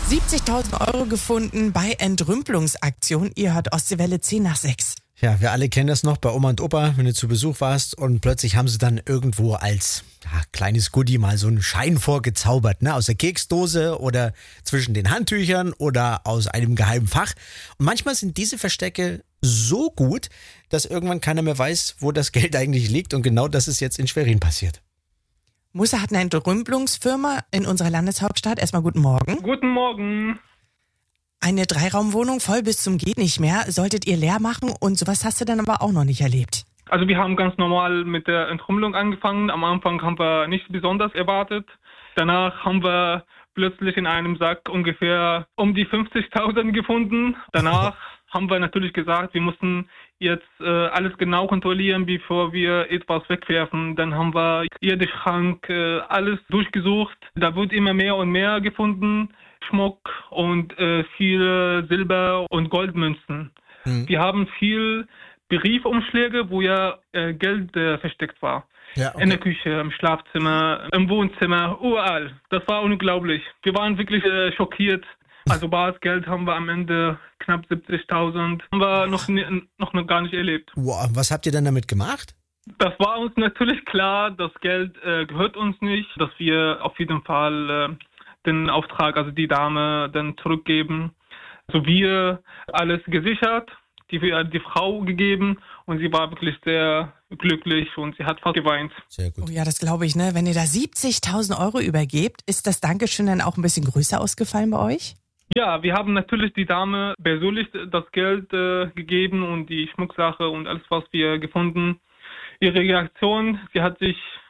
70.000 Euro gefunden bei Entrümpelungsaktion. Ihr hört Ostseewelle 10 nach 6. Ja, wir alle kennen das noch bei Oma und Opa, wenn du zu Besuch warst und plötzlich haben sie dann irgendwo als kleines Goodie mal so einen Schein vorgezaubert, ne? Aus der Keksdose oder zwischen den Handtüchern oder aus einem geheimen Fach. Und manchmal sind diese Verstecke so gut, dass irgendwann keiner mehr weiß, wo das Geld eigentlich liegt, und genau das ist jetzt in Schwerin passiert. Musa hat eine Entrümpelungsfirma in unserer Landeshauptstadt. Erstmal guten Morgen. Guten Morgen. Eine 3-Raumwohnung voll bis zum geht nicht mehr. Solltet ihr leer machen, und sowas hast du dann aber auch noch nicht erlebt. Also wir haben ganz normal mit der Entrümpelung angefangen. Am Anfang haben wir nichts besonders erwartet. Danach haben wir plötzlich in einem Sack ungefähr um die 50.000 gefunden. Danach haben wir natürlich gesagt, wir mussten jetzt alles genau kontrollieren, bevor wir etwas wegwerfen. Dann haben wir jeden Schrank, alles durchgesucht. Da wird immer mehr und mehr gefunden. Schmuck und viele Silber- und Goldmünzen. Wir haben viel Briefumschläge, wo Geld versteckt war. Ja, okay. In der Küche, im Schlafzimmer, im Wohnzimmer, überall. Das war unglaublich. Wir waren wirklich schockiert. Also bares Geld haben wir am Ende knapp 70.000. Haben wir noch gar nicht erlebt. Wow, was habt ihr denn damit gemacht? Das war uns natürlich klar, das Geld gehört uns nicht, dass wir auf jeden Fall den Auftrag, also die Dame, dann zurückgeben. Also wir alles gesichert, die Frau gegeben, und sie war wirklich sehr glücklich und sie hat fast geweint. Sehr gut. Oh ja, das glaube ich, ne? Wenn ihr da 70.000 Euro übergebt, ist das Dankeschön dann auch ein bisschen größer ausgefallen bei euch? Ja, wir haben natürlich die Dame persönlich das Geld gegeben und die Schmucksache und alles, was wir gefunden. Ihre Reaktion, sie hat sich